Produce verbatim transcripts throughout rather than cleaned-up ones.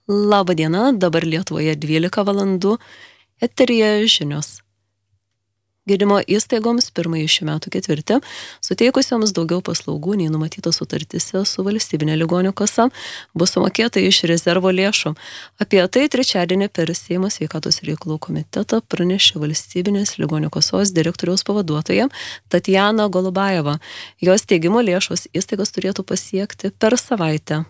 Labą dieną, dabar Lietuvoje dvylika valandų, eteryje žinios. Gydymo įstaigoms pirmąjį šių metų ketvirtį, suteikusioms daugiau paslaugų nei numatyta sutartyse su valstybinė ligonių kasa, bus sumokėta iš rezervo lėšų. Apie tai trečiadienį per Seimo sveikatos reikalų komitetą pranešė valstybinės ligonių kasos direktoriaus pavaduotoja Tatjana Golubajeva. Jos teigimu lėšos įstaigas turėtų pasiekti per savaitę.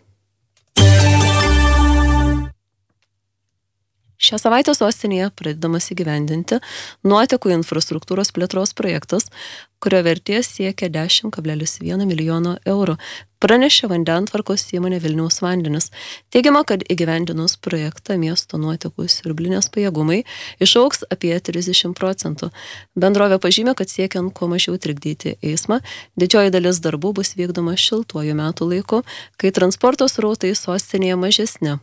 Šią savaitę sostinėje pradedamas įgyvendinti nuotekų infrastruktūros plėtros projektas, kurio vertė siekia dešimt kablelis vienas milijono eurų, pranešė vandentvarkos įmonė Vilniaus vandenis. Teigiama, kad įgyvendinus projektą miesto nuotekų siurblinės pajėgumai išaugs apie trisdešimt procentų. Bendrovė pažymė, kad siekiant kuo mažiau trikdyti eismą, didžioji dalis darbų bus vykdoma šiltuoju metų laiku, kai transporto srautai sostinėje mažesni.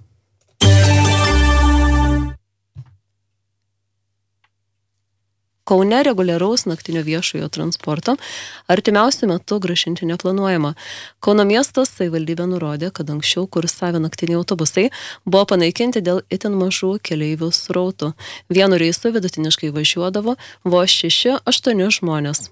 Kaune reguliaraus naktinio viešojo transporto artimiausiu metu grąžinti neplanuojama. Kauno miestas savivaldybė nurodė, kad anksčiau kursavę naktiniai autobusai buvo panaikinti dėl itin mažų keleivių srautų. Vienu reisu vidutiniškai važiuodavo vos šeši aštuoni žmonės.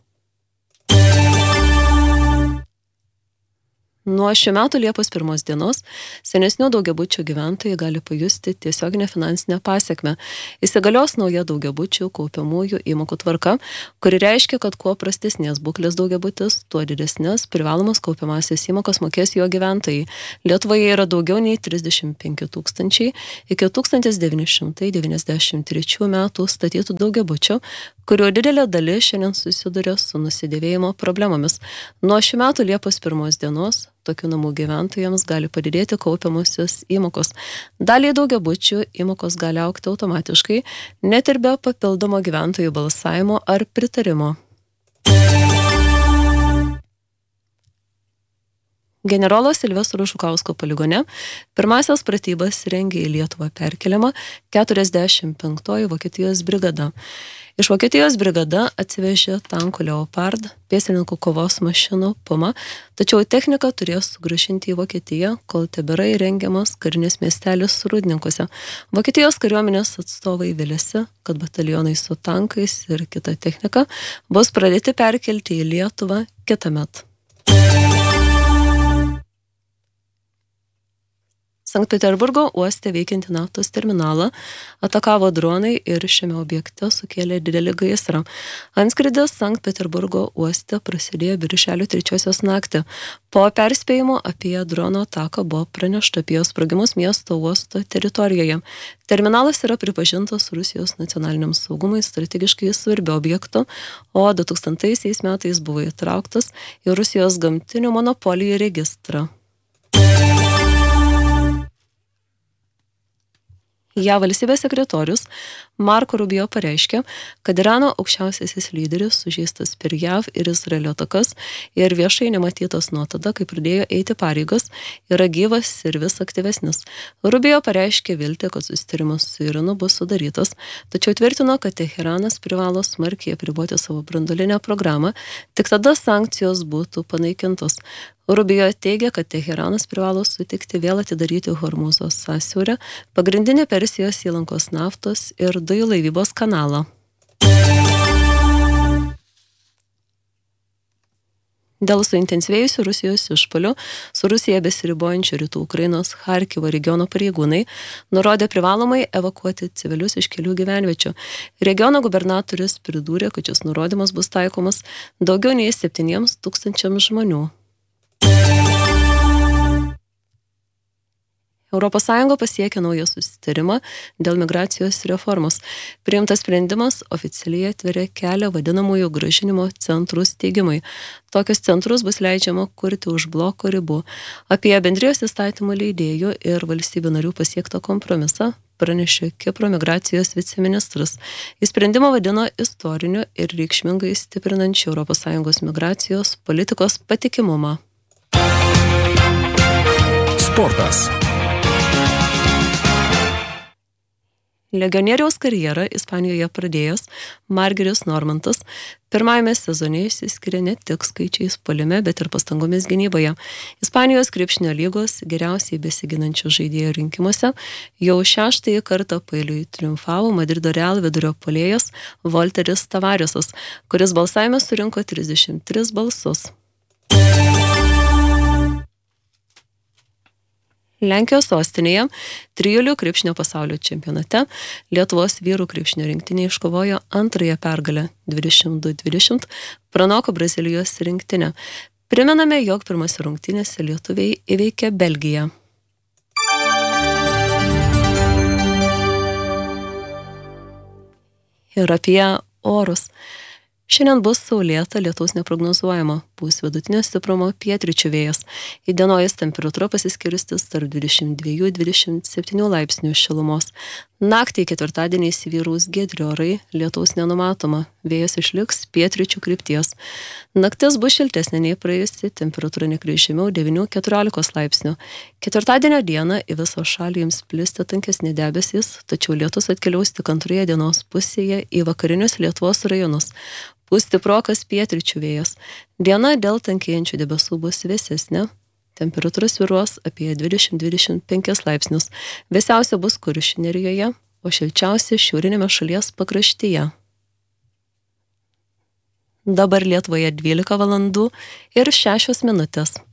Nuo šių metų Liepos pirmos dienos senesnių daugiabučių gyventojai gali pajusti tiesioginę finansinę pasekmę. Įsigalios nauja daugiabučių kaupiamųjų įmokų tvarka, kuri reiškia, kad kuo prastesnės būklės daugiabutis, tuo didesnės privalomas kaupiamasis įmokas mokės jo gyventojai. Lietuvoje yra daugiau nei trisdešimt penki tūkstančiai iki tūkstantis devyni šimtai devyniasdešimt trečių metų statytų daugiabučių, kurių didelė dalis šiandien susiduria su nusidėvėjimo problemomis. Nuo šių metų Liepos pirmos dienos tokių namų gyventojams gali padidėti kaupiamusios įmokos. Daliai daugiabučių įmokos gali augti automatiškai, net ir be papildomo gyventojų balsavimo ar pritarimo. Generolo Silvestro Žukausko poligone pirmasias pratybas rengė į Lietuvą perkeliama keturiasdešimt penktoji Vokietijos brigada. Iš Vokietijos brigada atsivežė tankų Leopard, pėstininkų kovos mašinų Puma, tačiau techniką turės sugrąžinti į Vokietiją, kol tebėra įrengiamas karinis miestelis Rūdninkuose. Vokietijos kariuomenės atstovai viliasi, kad batalionai su tankais ir kita technika bus pradėti perkelti į Lietuvą kitąmet. Sankt Peterburgo uoste veikiantį naftos terminalą atakavo dronai ir šiame objekte sukėlė didelį gaisrą. Antskridis Sankt Peterburgo uoste prasidėjo birželio trečiosios naktį. Po perspėjimo apie drono ataką buvo pranešta apie sprogimus miesto uosto teritorijoje. Terminalas yra pripažintas Rusijos nacionaliniam saugumui strategiškai svarbiu objektu, o du tūkstantaisiais metais buvo įtrauktas į Rusijos gamtinių monopolijų registrą. Ja valstybės sekretorius Marko Rubio pareiškė, kad Irano aukščiausiasis lyderis sužeistas per J A V ir Izraelio atakas ir viešai nematytas nuo tada, kai pradėjo eiti pareigas, yra gyvas ir vis aktyvesnis. Rubio pareiškė viltį, kad susitarimas su Iranu bus sudarytas, tačiau tvirtino, kad Teheranas privalo smarkiai apriboti savo branduolinę programą, tik tada sankcijos būtų panaikintos. Rubio teigia, kad Teheranas privalo sutikti vėl atidaryti Hormūzo sąsiaurį, pagrindinį Persijos įlankos naftos ir dujų laivybos kanalą. Dėl suintensyvėjusių Rusijos išpuolių su Rusija besiribojančių rytų Ukrainos Charkivo regiono pareigūnai nurodė privalomai evakuoti civilius iš kelių gyvenviečių. Regiono gubernatorius pridūrė, kad šis nurodymas bus taikomas daugiau nei septyniems tūkstančiams žmonių. Europos Sąjunga pasiekė naują susitarimą dėl migracijos reformos. Priimtas sprendimas oficialiai atveria kelią vadinamųjų grąžinimo centrų steigimui. Tokius centrus bus leidžiama kurti už bloko ribų. Apie bendrijos įstatymų leidėjų ir valstybių narių pasiektą kompromisą pranešė Kipro migracijos viceministras. Jis sprendimą vadino istoriniu ir reikšmingai stiprinančiu Europos Sąjungos migracijos politikos patikimumą. Sportas. Legionieriaus karjerą Ispanijoje pradėjęs Margeris Normantas pirmajame sezone išsiskiria ne tik skaičiais puolime, bet ir pastangomis gynyboje. Ispanijos krepšinio lygos geriausiai besiginančių žaidėjų rinkimuose jau šeštąjį kartą paeiliui triumfavo Madrido Real vidurio puolėjas Volteris Tavaresas, kuris balsavime surinko trisdešimt tris balsus. Lenkijos sostinėje trijulių krepšinio pasaulio čempionate Lietuvos vyrų krepšinio rinktinė iškovojo antrąją pergalę dvidešimt du dvidešimt, pranoko Brazilijos rinktinę. Primename, jog pirmose rungtynėse lietuviai įveikė Belgiją. Ir apie orus. Šiandien bus saulėta, lietaus neprognozuojama, pūs vidutinio stiprumo pietryčių vėjas. Įdienojus temperatūra pasiskirstis tarp dvidešimt dviejų dvidešimt septynių laipsnių šilumos. Naktį ketvirtadienį įsivyraus giedri orai, lietaus nenumatoma, vėjas išliks pietryčių krypties. Naktis bus šiltesnė nei praėjusi, temperatūra nekris žemiau devynių keturiolikos laipsnių. Ketvirtadienio dieną į visą šalį ims plisti tankesni debesys, tačiau lietus atkeliaus tik antroje dienos pusėje į vakarinius Lietuvos rajonus. Pūs stiprokas pietryčių vėjas. Diena dėl tankėjančių debesų bus vėsesnė. Temperatūra svyruos apie dvidešimt dvidešimt penkis laipsnius. Vėsiausia bus Kuršių nerijoje, o šilčiausia šiaurinėme šalies pakraštyje. Dabar Lietuvoje dvylika valandų ir šešios minutės.